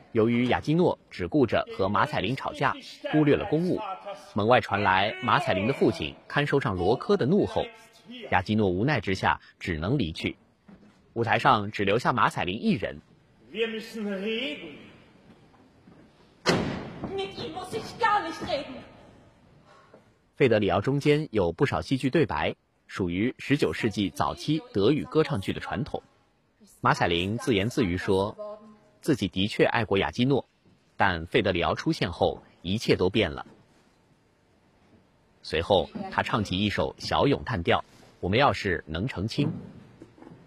由于亚基诺只顾着和马彩玲吵架，忽略了公务，门外传来马彩玲的父亲看守长罗科的怒吼，亚基诺无奈之下只能离去。舞台上只留下马彩玲一人。费德里奥中间有不少戏剧对白，属于19世纪早期德语歌唱剧的传统。马彩玲自言自语说，自己的确爱过亚基诺，但费德里奥出现后，一切都变了。随后，他唱起一首小咏叹调，我们要是能成亲。